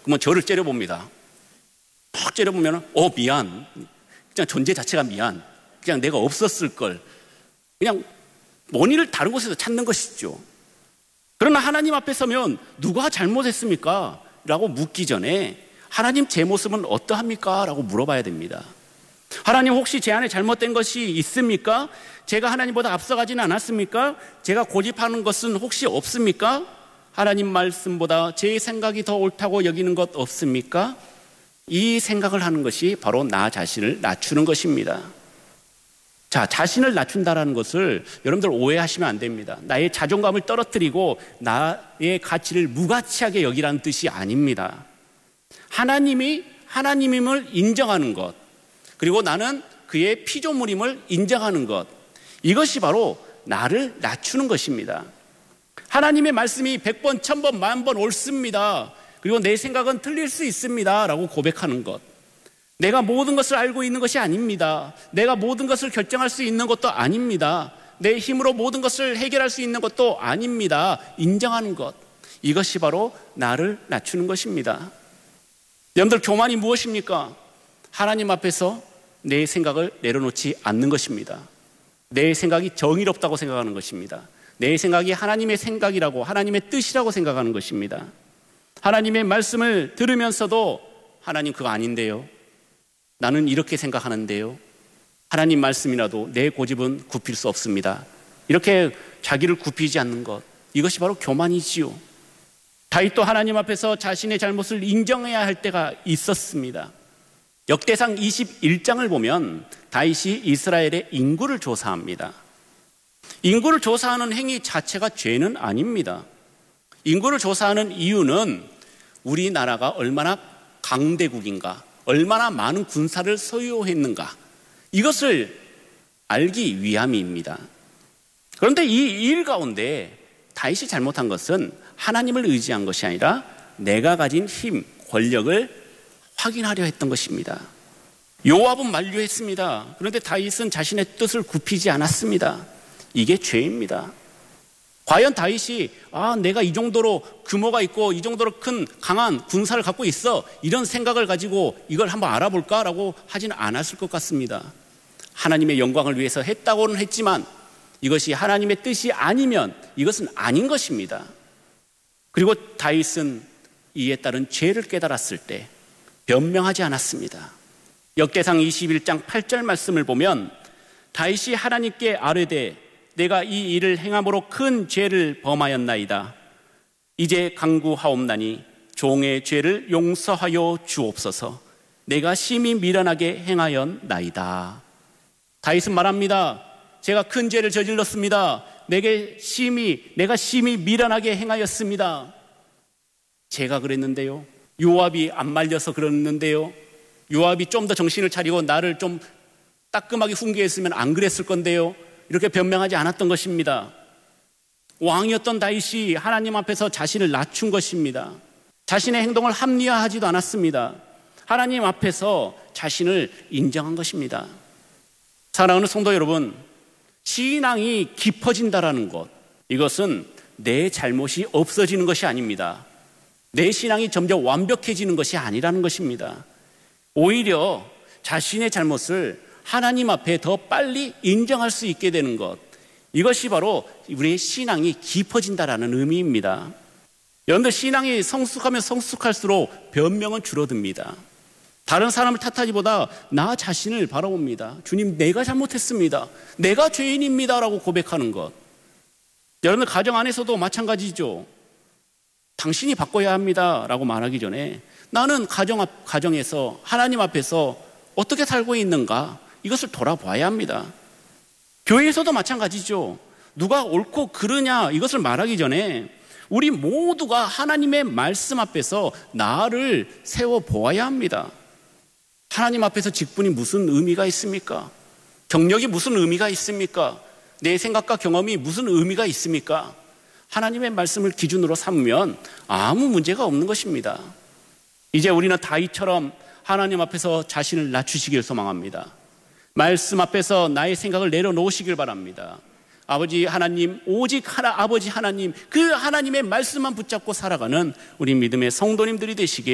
그러면 저를 째려봅니다. 푹 째려보면 미안. 그냥 존재 자체가 미안. 그냥 내가 없었을 걸. 그냥 원인을 다른 곳에서 찾는 것이죠. 그러나 하나님 앞에 서면 누가 잘못했습니까? 라고 묻기 전에 하나님 제 모습은 어떠합니까? 라고 물어봐야 됩니다. 하나님 혹시 제 안에 잘못된 것이 있습니까? 제가 하나님보다 앞서가지는 않았습니까? 제가 고집하는 것은 혹시 없습니까? 하나님 말씀보다 제 생각이 더 옳다고 여기는 것 없습니까? 이 생각을 하는 것이 바로 나 자신을 낮추는 것입니다. 자, 자신을 낮춘다라는 것을 여러분들 오해하시면 안 됩니다. 나의 자존감을 떨어뜨리고 나의 가치를 무가치하게 여기라는 뜻이 아닙니다. 하나님임을 인정하는 것, 그리고 나는 그의 피조물임을 인정하는 것, 이것이 바로 나를 낮추는 것입니다. 하나님의 말씀이 100번, 1000번, 10,000번 옳습니다. 그리고 내 생각은 틀릴 수 있습니다. 라고 고백하는 것. 내가 모든 것을 알고 있는 것이 아닙니다. 내가 모든 것을 결정할 수 있는 것도 아닙니다. 내 힘으로 모든 것을 해결할 수 있는 것도 아닙니다. 인정하는 것. 이것이 바로 나를 낮추는 것입니다. 여러분들, 교만이 무엇입니까? 하나님 앞에서 내 생각을 내려놓지 않는 것입니다. 내 생각이 정의롭다고 생각하는 것입니다. 내 생각이 하나님의 생각이라고, 하나님의 뜻이라고 생각하는 것입니다. 하나님의 말씀을 들으면서도 하나님 그거 아닌데요. 나는 이렇게 생각하는데요. 하나님 말씀이라도 내 고집은 굽힐 수 없습니다. 이렇게 자기를 굽히지 않는 것, 이것이 바로 교만이지요. 다윗도 하나님 앞에서 자신의 잘못을 인정해야 할 때가 있었습니다. 역대상 21장을 보면 다윗이 이스라엘의 인구를 조사합니다. 인구를 조사하는 행위 자체가 죄는 아닙니다. 인구를 조사하는 이유는 우리나라가 얼마나 강대국인가, 얼마나 많은 군사를 소유했는가, 이것을 알기 위함입니다. 그런데 이 일 가운데 다윗이 잘못한 것은 하나님을 의지한 것이 아니라 내가 가진 힘, 권력을 확인하려 했던 것입니다. 요압은 만류했습니다. 그런데 다윗은 자신의 뜻을 굽히지 않았습니다. 이게 죄입니다. 과연 다윗이 내가 이 정도로 규모가 있고 이 정도로 큰 강한 군사를 갖고 있어, 이런 생각을 가지고 이걸 한번 알아볼까라고 하지는 않았을 것 같습니다. 하나님의 영광을 위해서 했다고는 했지만 이것이 하나님의 뜻이 아니면 이것은 아닌 것입니다. 그리고 다윗은 이에 따른 죄를 깨달았을 때 변명하지 않았습니다. 역대상 21장 8절 말씀을 보면 다윗이 하나님께 아뢰되 내가 이 일을 행함으로 큰 죄를 범하였나이다. 이제 간구하옵나니 종의 죄를 용서하여 주옵소서. 내가 심히 미련하게 행하였나이다. 다윗은 말합니다. 제가 큰 죄를 저질렀습니다. 내가 심히 미련하게 행하였습니다. 제가 그랬는데요. 요압이 안 말려서 그랬는데요. 요압이 좀 더 정신을 차리고 나를 좀 따끔하게 훈계했으면 안 그랬을 건데요. 이렇게 변명하지 않았던 것입니다. 왕이었던 다윗이 하나님 앞에서 자신을 낮춘 것입니다. 자신의 행동을 합리화하지도 않았습니다. 하나님 앞에서 자신을 인정한 것입니다. 사랑하는 성도 여러분, 신앙이 깊어진다라는 것, 이것은 내 잘못이 없어지는 것이 아닙니다. 내 신앙이 점점 완벽해지는 것이 아니라는 것입니다. 오히려 자신의 잘못을 하나님 앞에 더 빨리 인정할 수 있게 되는 것, 이것이 바로 우리의 신앙이 깊어진다라는 의미입니다. 여러분들, 신앙이 성숙하면 성숙할수록 변명은 줄어듭니다. 다른 사람을 탓하기보다 나 자신을 바라봅니다. 주님, 내가 잘못했습니다. 내가 죄인입니다. 라고 고백하는 것. 여러분들, 가정 안에서도 마찬가지죠. 당신이 바꿔야 합니다. 라고 말하기 전에 나는 가정에서 하나님 앞에서 어떻게 살고 있는가, 이것을 돌아봐야 합니다. 교회에서도 마찬가지죠. 누가 옳고 그르냐, 이것을 말하기 전에 우리 모두가 하나님의 말씀 앞에서 나를 세워보아야 합니다. 하나님 앞에서 직분이 무슨 의미가 있습니까? 경력이 무슨 의미가 있습니까? 내 생각과 경험이 무슨 의미가 있습니까? 하나님의 말씀을 기준으로 삼으면 아무 문제가 없는 것입니다. 이제 우리는 다윗처럼 하나님 앞에서 자신을 낮추시길 소망합니다. 말씀 앞에서 나의 생각을 내려놓으시길 바랍니다. 아버지 하나님, 오직 아버지 하나님, 그 하나님의 말씀만 붙잡고 살아가는 우리 믿음의 성도님들이 되시길